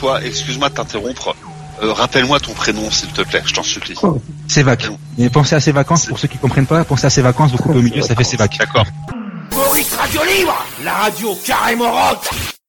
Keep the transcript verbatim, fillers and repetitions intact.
toi, excuse-moi de t'interrompre. Euh, rappelle-moi ton prénom, s'il te plaît, je t'en supplie. Oh, Sévac. Et pensez à ses vacances, pour ceux qui comprennent pas, pensez à ses vacances, vous coupez au milieu, ça fait Sévac. D'accord. Maurice Radio Libre, la radio carrément rock.